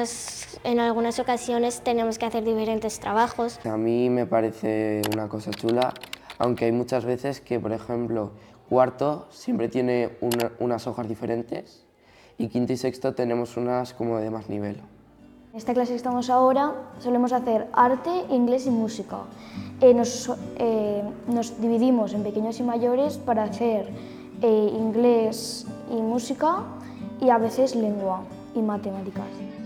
en algunas ocasiones tenemos que hacer diferentes trabajos. A mí me parece una cosa chula, aunque hay muchas veces que, por ejemplo, cuarto siempre tiene unas hojas diferentes y quinto y sexto tenemos unas como de más nivel. En esta clase que estamos ahora solemos hacer arte, inglés y música. Nos dividimos en pequeños y mayores para hacer inglés y música y a veces lengua y matemáticas.